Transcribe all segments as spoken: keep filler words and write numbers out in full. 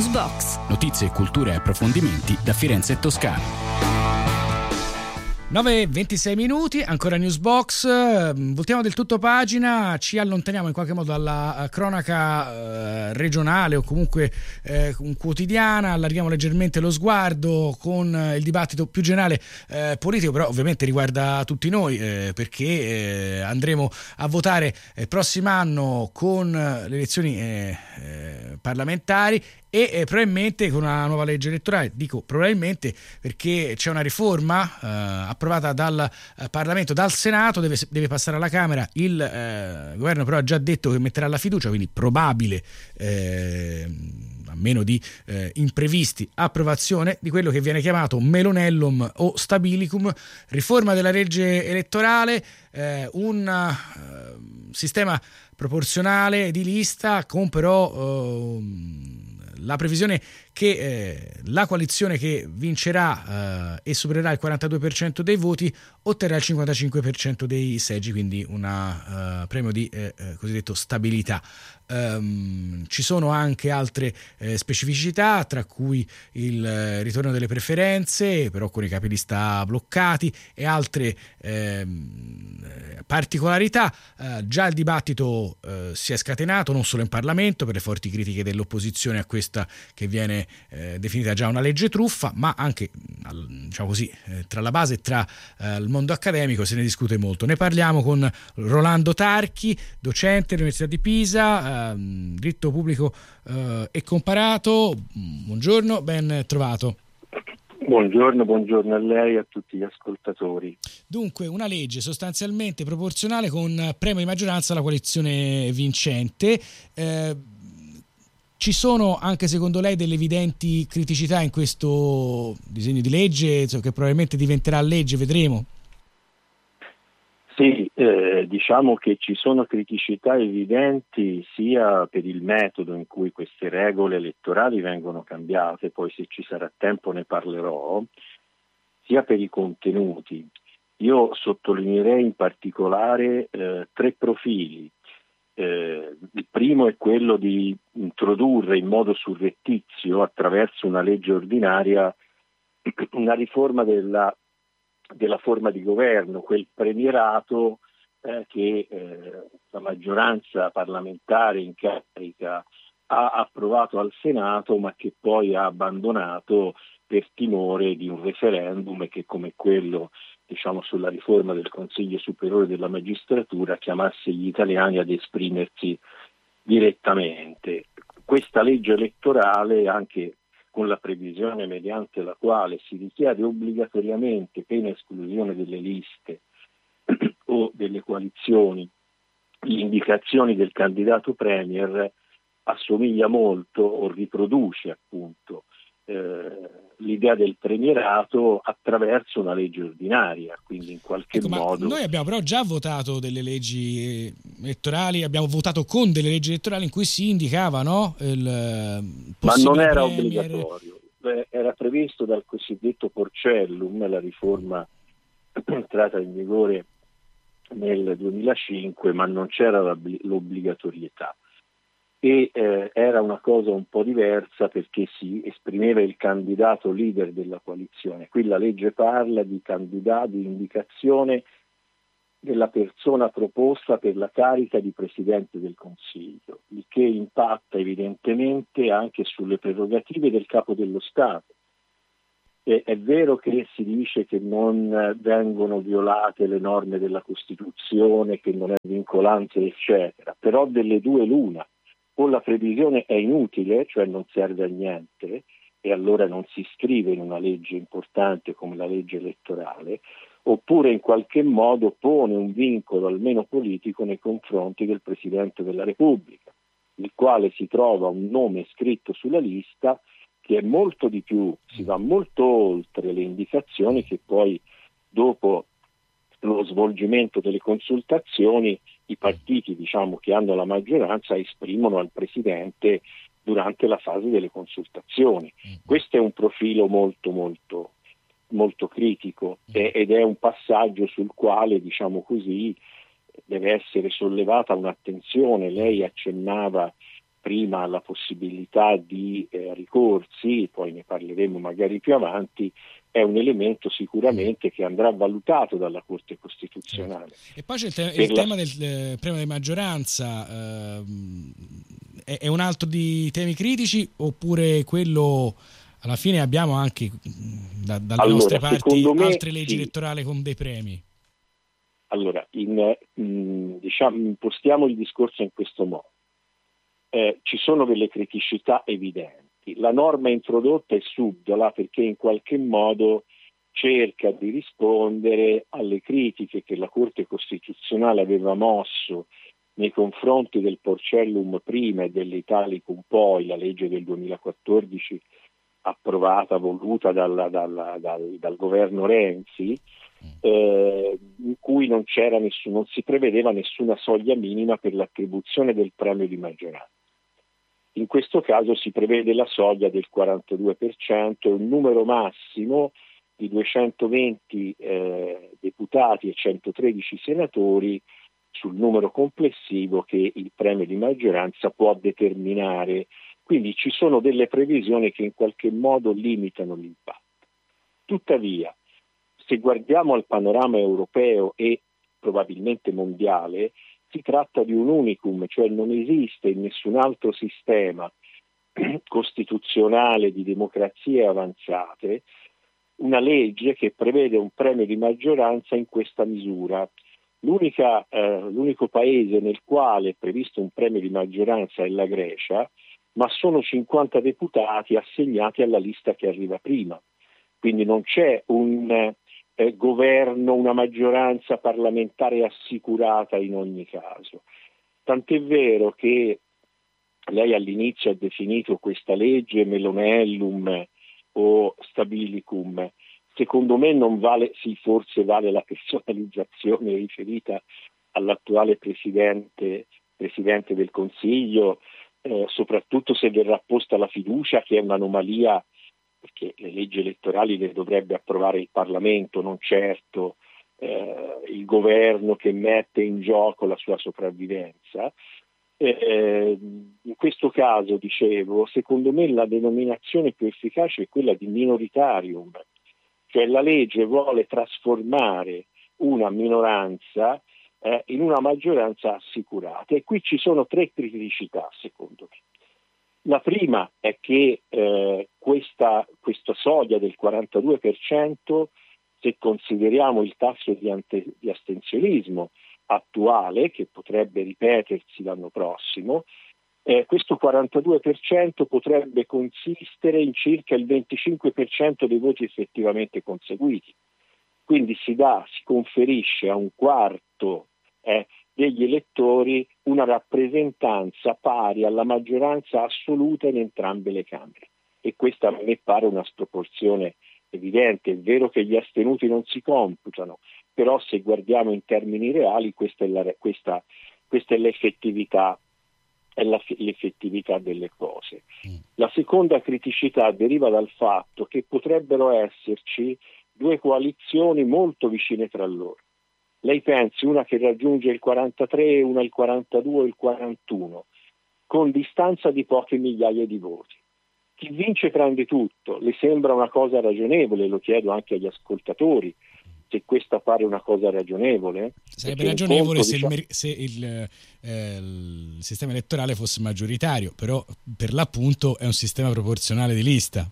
Newsbox. Notizie, cultura e approfondimenti da Firenze e Toscana. nove e ventisei minuti, ancora Newsbox, voltiamo del tutto pagina, ci allontaniamo in qualche modo dalla cronaca eh, regionale o comunque eh, quotidiana, allarghiamo leggermente lo sguardo con il dibattito più generale eh, politico, però ovviamente riguarda tutti noi eh, perché eh, andremo a votare il prossimo anno con le elezioni eh, eh, parlamentari e eh, probabilmente con una nuova legge elettorale. Dico probabilmente perché c'è una riforma eh, approvata dal eh, Parlamento, dal Senato, deve, deve passare alla Camera, il eh, governo però ha già detto che metterà la fiducia, quindi probabile eh, a meno di eh, imprevisti, approvazione di quello che viene chiamato Melonellum o Stabilicum, riforma della legge elettorale, eh, un uh, sistema proporzionale di lista con però uh, la previsione che eh, la coalizione che vincerà eh, e supererà il quarantadue per cento dei voti otterrà il cinquantacinque per cento dei seggi, quindi un uh, premio di eh, cosiddetto stabilità. Um, ci sono anche altre eh, specificità, tra cui il eh, ritorno delle preferenze, però con i capilista bloccati, e altre eh, particolarità. Uh, già il dibattito uh, si è scatenato non solo in Parlamento per le forti critiche dell'opposizione a questa che viene eh, definita già una legge truffa, ma anche diciamo così eh, tra la base e tra eh, il mondo accademico se ne discute molto. Ne parliamo con Rolando Tarchi, docente all'Università di Pisa, eh, diritto pubblico eh, e comparato. Buongiorno, ben trovato. Buongiorno, buongiorno a lei e a tutti gli ascoltatori. Dunque, una legge sostanzialmente proporzionale con premio di maggioranza alla coalizione vincente. Eh, Ci sono anche secondo lei delle evidenti criticità in questo disegno di legge, insomma, che probabilmente diventerà legge, vedremo? Sì, eh, diciamo che ci sono criticità evidenti sia per il metodo in cui queste regole elettorali vengono cambiate, poi se ci sarà tempo ne parlerò, sia per i contenuti. Io sottolineerei in particolare eh, tre profili. Eh, il primo è quello di introdurre in modo surrettizio, attraverso una legge ordinaria, una riforma della, della forma di governo, quel premierato eh, che eh, la maggioranza parlamentare in carica ha approvato al Senato, ma che poi ha abbandonato per timore di un referendum che, come quello diciamo sulla riforma del Consiglio Superiore della Magistratura, chiamasse gli italiani ad esprimersi direttamente. Questa legge elettorale, anche con la previsione mediante la quale si richiede obbligatoriamente, pena esclusione delle liste o delle coalizioni, le indicazioni del candidato premier, assomiglia molto o riproduce appunto eh, l'idea del premierato attraverso una legge ordinaria, quindi in qualche ecco, modo... Noi abbiamo però già votato delle leggi elettorali, abbiamo votato con delle leggi elettorali in cui si indicava, no? Il Ma non era premier... obbligatorio, era previsto dal cosiddetto Porcellum, la riforma entrata in vigore nel duemilacinque, ma non c'era l'obbligatorietà. E eh, era una cosa un po' diversa perché si esprimeva il candidato leader della coalizione. Qui la legge parla di candidato, di indicazione della persona proposta per la carica di Presidente del Consiglio, il che impatta evidentemente anche sulle prerogative del Capo dello Stato. E è vero che si dice che non vengono violate le norme della Costituzione, che non è vincolante, eccetera, però delle due l'una. O la previsione è inutile, cioè non serve a niente, e allora non si scrive in una legge importante come la legge elettorale, oppure in qualche modo pone un vincolo almeno politico nei confronti del Presidente della Repubblica, il quale si trova un nome scritto sulla lista che è molto di più, si va molto oltre le indicazioni che poi dopo lo svolgimento delle consultazioni i partiti, diciamo, che hanno la maggioranza esprimono al Presidente durante la fase delle consultazioni. Questo è un profilo molto molto molto critico ed è un passaggio sul quale, diciamo così, deve essere sollevata un'attenzione. Lei accennava prima la possibilità di eh, ricorsi, poi ne parleremo magari più avanti, è un elemento sicuramente che andrà valutato dalla Corte Costituzionale. E poi c'è il, te- il la... tema del eh, premio di maggioranza, eh, è, è un altro di temi critici, oppure quello alla fine abbiamo anche da, dalle allora, nostre parti me, altre leggi sì. elettorali con dei premi? Allora, in, mh, diciamo, impostiamo il discorso in questo modo. Eh, ci sono delle criticità evidenti. La norma introdotta è subdola perché in qualche modo cerca di rispondere alle critiche che la Corte Costituzionale aveva mosso nei confronti del Porcellum prima e dell'Italicum poi, la legge del duemilaquattordici approvata, voluta dalla, dalla, dal, dal governo Renzi, eh, in cui non c'era nessun, non si prevedeva nessuna soglia minima per l'attribuzione del premio di maggioranza. In questo caso si prevede la soglia del quarantadue per cento e un numero massimo di duecentoventi eh, deputati e centotredici senatori sul numero complessivo che il premio di maggioranza può determinare. Quindi ci sono delle previsioni che in qualche modo limitano l'impatto. Tuttavia, se guardiamo al panorama europeo e probabilmente mondiale, si tratta di un unicum, cioè non esiste in nessun altro sistema costituzionale di democrazie avanzate una legge che prevede un premio di maggioranza in questa misura. L'unica, eh, l'unico paese nel quale è previsto un premio di maggioranza è la Grecia, ma sono cinquanta deputati assegnati alla lista che arriva prima. Quindi non c'è un eh, governo, una maggioranza parlamentare assicurata in ogni caso. Tant'è vero che lei all'inizio ha definito questa legge Melonellum o Stabilicum. Secondo me non vale, sì, forse vale la personalizzazione riferita all'attuale presidente, presidente del Consiglio, eh, soprattutto se verrà posta la fiducia, che è un'anomalia, perché le leggi elettorali le dovrebbe approvare il Parlamento, non certo eh, il governo che mette in gioco la sua sopravvivenza. Eh, in questo caso, dicevo, secondo me la denominazione più efficace è quella di minoritarium, cioè la legge vuole trasformare una minoranza eh, in una maggioranza assicurata, e qui ci sono tre criticità secondo me. La prima è che eh, questa, questa soglia del quarantadue per cento, se consideriamo il tasso di, ante, di astensionismo attuale, che potrebbe ripetersi l'anno prossimo, eh, questo quarantadue per cento potrebbe consistere in circa il venticinque per cento dei voti effettivamente conseguiti. Quindi si dà, si conferisce a un quarto eh, degli elettori una rappresentanza pari alla maggioranza assoluta in entrambe le Camere, e questa a me pare una sproporzione evidente. È vero che gli astenuti non si computano, però se guardiamo in termini reali questa è, la, questa, questa è l'effettività, è la, l'effettività delle cose. La seconda criticità deriva dal fatto che potrebbero esserci due coalizioni molto vicine tra loro. Lei pensi, una che raggiunge il quarantatré, una il quarantadue o il quarantuno, con distanza di poche migliaia di voti. Chi vince prende tutto. Le sembra una cosa ragionevole? Lo chiedo anche agli ascoltatori, se questa pare una cosa ragionevole. Sarebbe ragionevole conto, se, diciamo... il, se il, eh, il sistema elettorale fosse maggioritario, però per l'appunto è un sistema proporzionale di lista.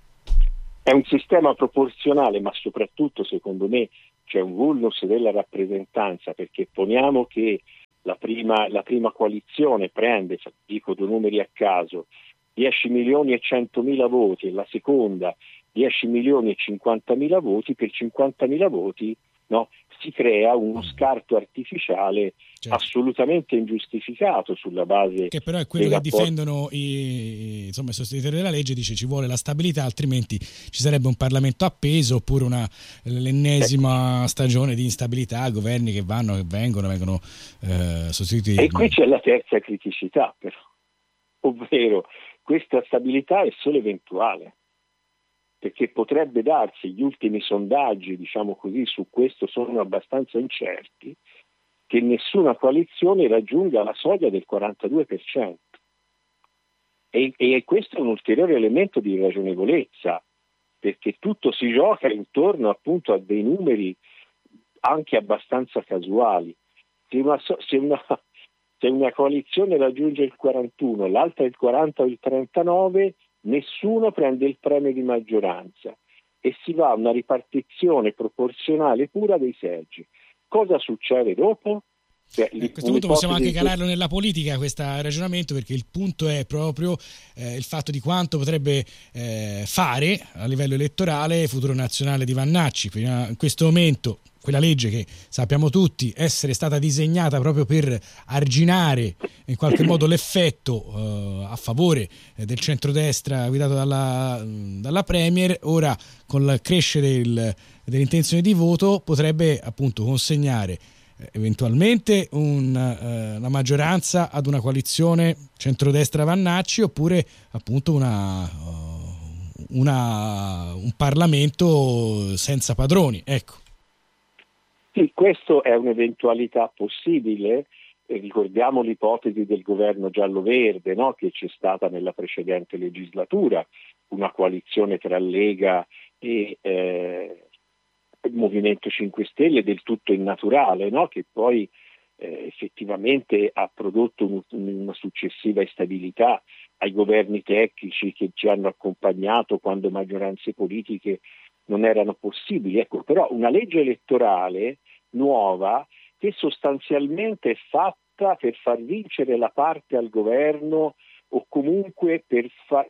È un sistema proporzionale, ma soprattutto secondo me c'è un vulnus della rappresentanza, perché poniamo che la prima, la prima coalizione prende, dico due numeri a caso, dieci milioni e centomila voti, e la seconda dieci milioni e cinquantamila voti, per cinquantamila voti no, si crea uno scarto artificiale, certo, assolutamente ingiustificato sulla base, che però è quello che rapporti... difendono i, insomma, i sostenitori della legge. Dice ci vuole la stabilità, altrimenti ci sarebbe un Parlamento appeso, oppure una, l'ennesima ecco. stagione di instabilità, governi che vanno, che vengono, vengono eh, sostituiti. E qui c'è la terza criticità però, ovvero questa stabilità è solo eventuale, perché potrebbe darsi, gli ultimi sondaggi, diciamo così, su questo sono abbastanza incerti, che nessuna coalizione raggiunga la soglia del quarantadue per cento. E, e questo è un ulteriore elemento di ragionevolezza, perché tutto si gioca intorno appunto a dei numeri anche abbastanza casuali. Se una, se una, se una coalizione raggiunge il quarantuno, l'altra il quaranta o il trentanove, nessuno prende il premio di maggioranza e si va a una ripartizione proporzionale pura dei seggi. Cosa succede dopo? Cioè, a questo punto possiamo anche calarlo nella politica questo ragionamento, perché il punto è proprio eh, il fatto di quanto potrebbe eh, fare a livello elettorale Futuro Nazionale di Vannacci. In questo momento quella legge che sappiamo tutti essere stata disegnata proprio per arginare in qualche modo l'effetto eh, a favore eh, del centrodestra guidato dalla, dalla Premier, ora con il crescere del, dell'intenzione di voto potrebbe appunto consegnare eventualmente un, uh, una maggioranza ad una coalizione centrodestra Vannacci, oppure appunto una, uh, una, un Parlamento senza padroni, ecco. Sì, questo è un'eventualità possibile. Eh, ricordiamo l'ipotesi del governo giallo-verde, no? Che c'è stata nella precedente legislatura, una coalizione tra Lega e eh, il Movimento cinque Stelle del tutto innaturale, no? Che poi eh, effettivamente ha prodotto un, una successiva instabilità ai governi tecnici che ci hanno accompagnato quando maggioranze politiche non erano possibili. Ecco, però una legge elettorale nuova che sostanzialmente è fatta per far vincere la parte al governo o comunque per far...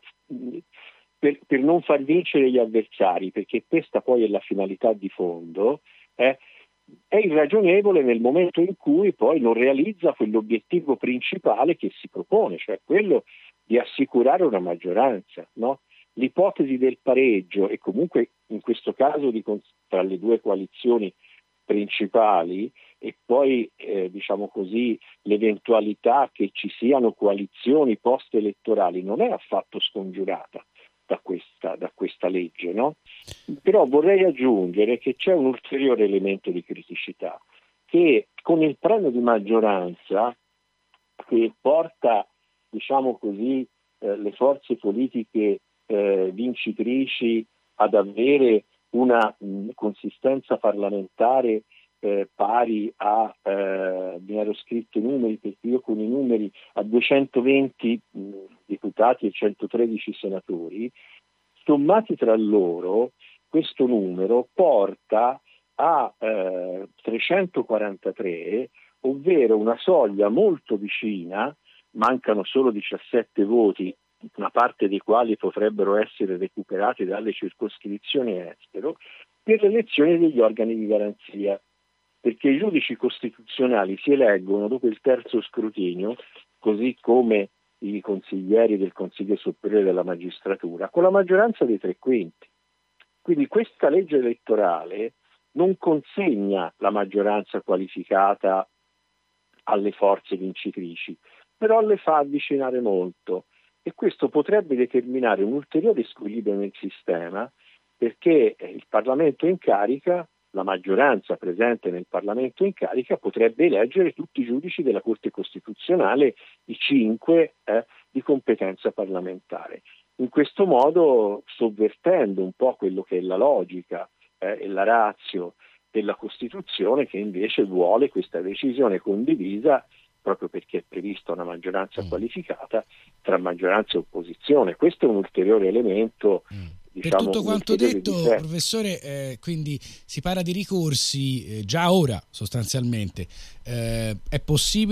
Per, per non far vincere gli avversari, perché questa poi è la finalità di fondo, eh, è irragionevole nel momento in cui poi non realizza quell'obiettivo principale che si propone, cioè quello di assicurare una maggioranza, no? L'ipotesi del pareggio, e comunque in questo caso di, tra le due coalizioni principali, e poi eh, diciamo così l'eventualità che ci siano coalizioni post-elettorali, non è affatto scongiurata da questa, da questa legge, no? Però vorrei aggiungere che c'è un ulteriore elemento di criticità, che con il premio di maggioranza che porta, diciamo così, eh, le forze politiche eh, vincitrici ad avere una mh, consistenza parlamentare eh, pari a, eh, mi ero scritto i numeri perché io con i numeri, a duecentoventi mh, deputati e centotredici senatori, sommati tra loro, questo numero porta a eh, trecentoquarantatré, ovvero una soglia molto vicina, mancano solo diciassette voti, una parte dei quali potrebbero essere recuperati dalle circoscrizioni estero, per l'elezione degli organi di garanzia, perché i giudici costituzionali si eleggono dopo il terzo scrutinio, così come i consiglieri del Consiglio Superiore della Magistratura, con la maggioranza dei tre quinti. Quindi questa legge elettorale non consegna la maggioranza qualificata alle forze vincitrici, però le fa avvicinare molto, e questo potrebbe determinare un ulteriore squilibrio nel sistema, perché il Parlamento in carica, la maggioranza presente nel Parlamento in carica, potrebbe eleggere tutti i giudici della Corte Costituzionale, i cinque eh, di competenza parlamentare. In questo modo, sovvertendo un po' quello che è la logica eh, e la ratio della Costituzione, che invece vuole questa decisione condivisa, proprio perché è prevista una maggioranza qualificata tra maggioranza e opposizione. Questo è un ulteriore elemento. Mm. Diciamo, per tutto quanto detto, professore, eh, quindi si parla di ricorsi eh, già ora sostanzialmente. Eh, è possibile